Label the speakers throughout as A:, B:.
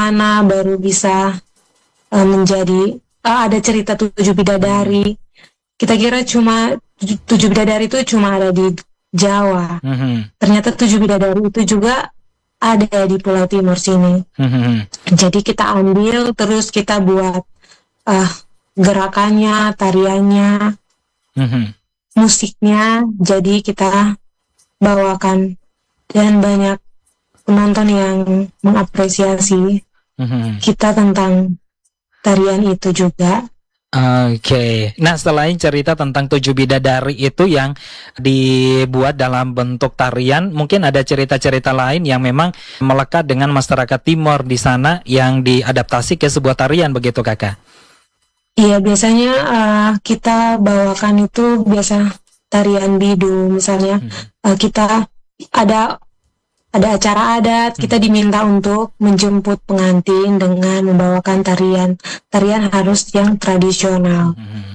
A: sana baru bisa menjadi ada cerita tujuh bidadari. Kita kira cuma tujuh bidadari itu cuma ada di Jawa. Ternyata tujuh bidadari itu juga ada di Pulau Timur sini. Jadi kita ambil terus kita buat gerakannya, tariannya, musiknya. Jadi kita bawakan dan banyak penonton yang mengapresiasi kita tentang tarian itu juga.
B: Oke. Nah, selain cerita tentang tujuh bidadari itu yang dibuat dalam bentuk tarian, mungkin ada cerita-cerita lain yang memang melekat dengan masyarakat Timor di sana yang diadaptasi ke sebuah tarian, begitu Kakak?
A: Iya, biasanya kita bawakan itu biasa tarian bidu misalnya. Kita ada acara adat, kita diminta untuk menjemput pengantin dengan membawakan tarian harus yang tradisional.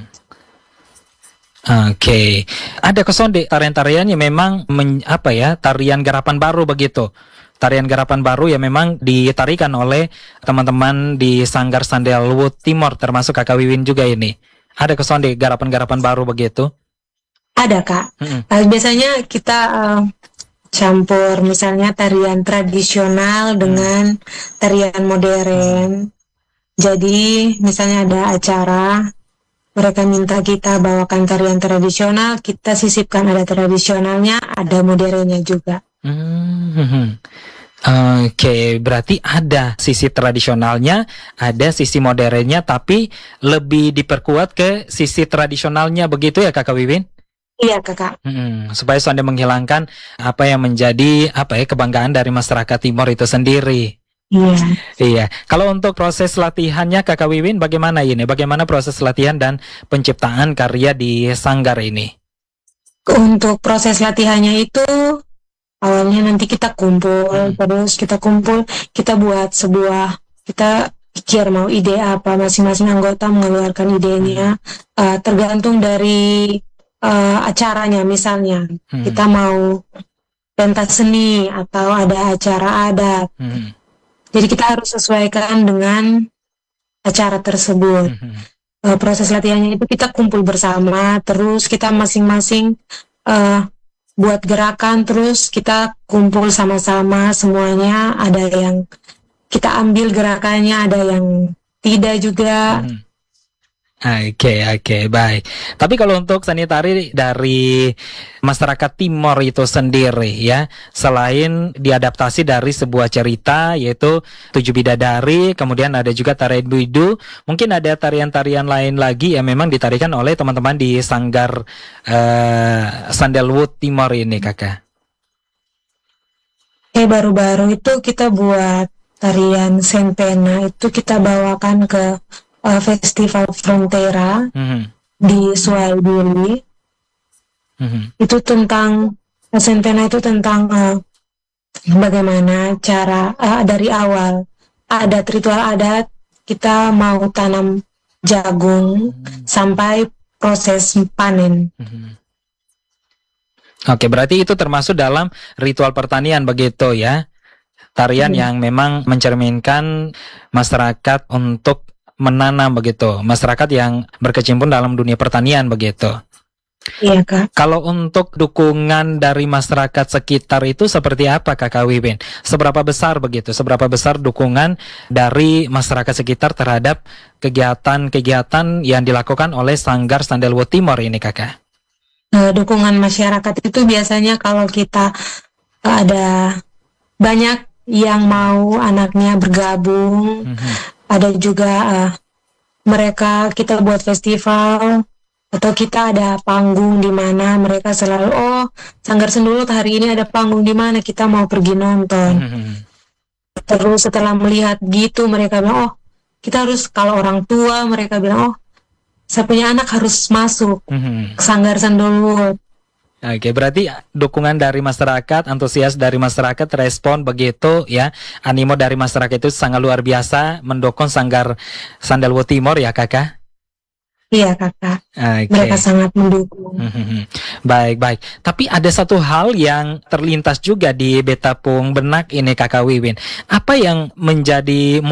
B: Oke. Ada kesonde tarian-tarian yang memang tarian garapan baru begitu. Tarian garapan baru yang memang ditarikan oleh teman-teman di Sanggar Sandalwood Timor, termasuk Kakak Wiwin juga ini. Ada kesonde garapan-garapan baru begitu?
A: Ada, Kak. Biasanya kita campur misalnya tarian tradisional dengan tarian modern. Jadi misalnya ada acara, mereka minta kita bawakan tarian tradisional, kita sisipkan ada tradisionalnya, ada modernnya juga.
B: Oke, berarti ada sisi tradisionalnya, ada sisi modernnya, tapi lebih diperkuat ke sisi tradisionalnya begitu ya Kakak Wiwin?
A: Iya Kakak.
B: Supaya Anda menghilangkan apa yang menjadi kebanggaan dari masyarakat Timor itu sendiri. Iya. Kalau untuk proses latihannya Kakak Wiwin bagaimana ini? Bagaimana proses latihan dan penciptaan karya di Sanggar ini?
A: Untuk proses latihannya itu awalnya nanti kita kumpul, terus kita buat kita pikir mau ide apa, masing-masing anggota mengeluarkan idenya, tergantung dari acaranya. Misalnya kita mau pentas seni atau ada acara adat, jadi kita harus sesuaikan dengan acara tersebut. Proses latihannya itu kita kumpul bersama, terus kita masing-masing buat gerakan, terus kita kumpul sama-sama semuanya. Ada yang kita ambil gerakannya, ada yang tidak juga.
B: Oke, baik. Tapi kalau untuk seni tari dari masyarakat Timor itu sendiri ya, selain diadaptasi dari sebuah cerita yaitu tujuh bidadari, kemudian ada juga tarian bidu, mungkin ada tarian-tarian lain lagi yang memang ditarikan oleh teman-teman di Sanggar Sandalwood Timor ini Kakak.
A: Baru-baru itu kita buat tarian Sempena, itu kita bawakan ke Festival Frontera di Suaibili. Itu tentang Sempena itu tentang bagaimana cara dari awal adat, ritual adat, kita mau tanam jagung sampai proses panen.
B: Oke, berarti itu termasuk dalam ritual pertanian begitu ya? Tarian yang memang mencerminkan masyarakat untuk menanam begitu, masyarakat yang berkecimpung dalam dunia pertanian begitu.
A: Iya Kak.
B: Kalau untuk dukungan dari masyarakat sekitar itu seperti apa Kakak Wiwin? Seberapa besar begitu? Seberapa besar dukungan dari masyarakat sekitar terhadap kegiatan-kegiatan yang dilakukan oleh Sanggar Sandalwood Timor ini Kakak?
A: Dukungan masyarakat itu biasanya kalau kita ada banyak yang mau anaknya bergabung. Ada juga mereka kita buat festival atau kita ada panggung di mana mereka selalu Sanggar Sandalwood hari ini ada panggung di mana, kita mau pergi nonton. Terus setelah melihat gitu mereka bilang kita harus, kalau orang tua mereka bilang saya punya anak harus masuk ke Sanggar Sandalwood.
B: Oke, berarti dukungan dari masyarakat, antusias dari masyarakat, respon begitu ya, animo dari masyarakat itu sangat luar biasa mendukung Sanggar Sandalwood Timor ya Kakak?
A: Iya Kakak, mereka sangat mendukung.
B: Baik. Tapi ada satu hal yang terlintas juga di betapung benak ini Kakak Wiwin. Apa yang menjadi